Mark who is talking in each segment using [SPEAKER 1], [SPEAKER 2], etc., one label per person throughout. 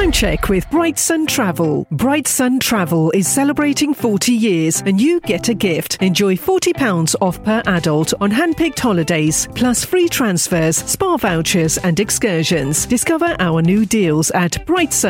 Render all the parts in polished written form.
[SPEAKER 1] Time check with Bright Sun Travel. Bright Sun Travel is celebrating 40 years and you get a gift. Enjoy £40 off per adult on hand-picked holidays, plus free transfers, spa vouchers and excursions. Discover our new deals at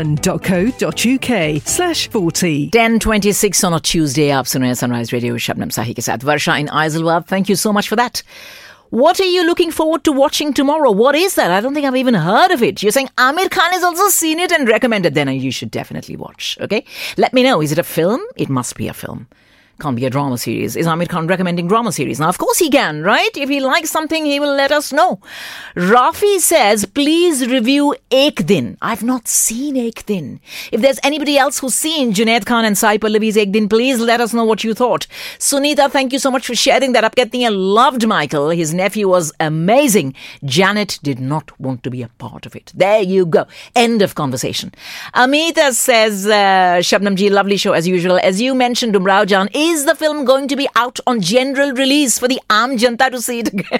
[SPEAKER 1] brightsun.co.uk/40.
[SPEAKER 2] 10:26 on a Tuesday. आप सुन रहे हैं sunrise radio Shabnam साही के साथ. वर्षा in Isleworth. Thank you so much for that. What are you looking forward to watching tomorrow? What is that? I don't think I've even heard of it. You're saying Amir Khan has also seen it and recommended. Then you should definitely watch. Okay? Let me know. Is it a film? It must be a film. Can't be a drama series. Is Amir Khan recommending drama series? Now, of course he can, right? If he likes something, he will let us know. Rafi says, please review Ek Din. I've not seen Ek Din. If there's anybody else who's seen Junaid Khan and Sai Pallavi's Ek Din, please let us know what you thought. Sunita, thank you so much for sharing that. I loved Michael. His nephew was amazing. Janet did not want to be a part of it. There you go. End of conversation. Amita says, Shabnam ji, lovely show as usual. As you mentioned, Umrao Jan, is the film going to be out on general release for the Aam Janta to see it again?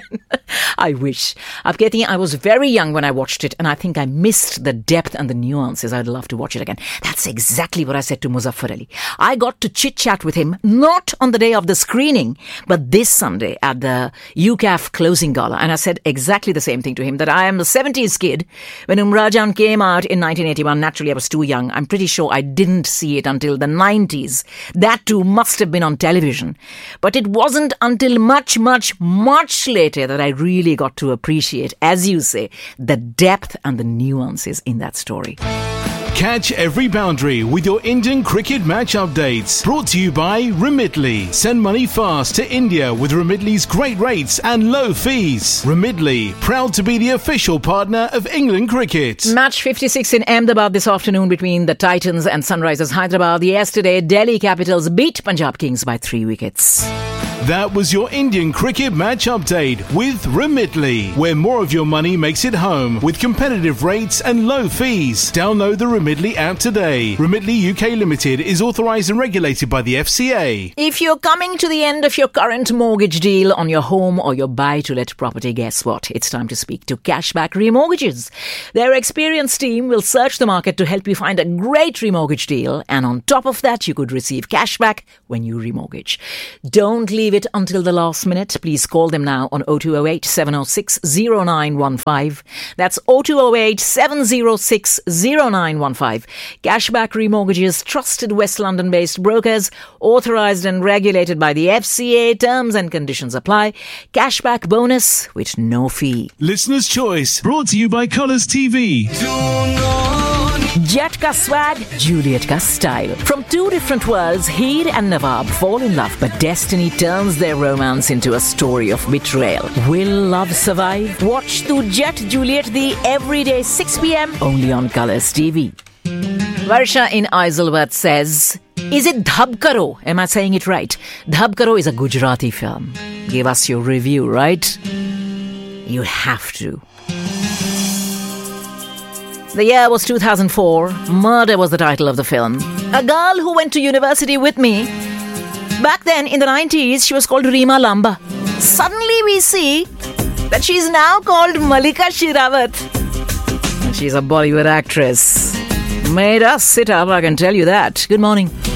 [SPEAKER 2] I wish. I was very young when I watched it and I think I missed the depth and the nuances. I'd love to watch it again. That's exactly what I said to Muzaffar Ali. I got to chit-chat with him, not on the day of the screening, but this Sunday at the UCAF closing gala. And I said exactly the same thing to him, that I am a 70s kid. When Umrajan came out in 1981, naturally I was too young. I'm pretty sure I didn't see it until the 90s. That too must have been on television. But it wasn't until much, much, much later that I really got to appreciate, as you say, the depth and the nuances in that story.
[SPEAKER 3] Catch every boundary with your Indian cricket match updates. Brought to you by Remitly. Send money fast to India with Remitly's great rates and low fees. Remitly, proud to be the official partner of England cricket.
[SPEAKER 2] Match 56 in Ahmedabad this afternoon between the Titans and Sunrisers Hyderabad. Yesterday, Delhi Capitals beat Punjab Kings by 3 wickets.
[SPEAKER 3] That was your Indian cricket match update with Remitly, where more of your money makes it home with competitive rates and low fees. Download the Remitly app today. Remitly UK Limited is authorised and regulated by the FCA.
[SPEAKER 2] If you're coming to the end of your current mortgage deal on your home or your buy-to-let property, guess what? It's time to speak to Cashback Remortgages. Their experienced team will search the market to help you find a great remortgage deal, and on top of that, you could receive cashback when you remortgage. Don't leave it until the last minute. Please call them now on 0208 706 0915. That's 0208 706 0915. Cashback Remortgages, trusted West London-based brokers, authorised and regulated by the FCA. Terms and conditions apply. Cashback bonus with no fee.
[SPEAKER 3] Listener's Choice, brought to you by Colours TV.
[SPEAKER 2] Jet ka swag, Juliet ka style. From two different worlds, Heer and Nawab fall in love, but destiny turns their romance into a story of betrayal. Will love survive? Watch Tu Jet Juliet the everyday 6 p.m. only on Colours TV. Varsha in Isleworth says, is it Dhab Karo? Am I saying it right? Dhab Karo is a Gujarati film. Give us your review, right? You have to. The year was 2004. Murder was the title of the film. A girl who went to university with me. Back then, in the 90s, she was called Reema Lamba. Suddenly we see that she's now called Malika Sherawat. She's a Bollywood actress. Made us sit up, I can tell you that. Good morning.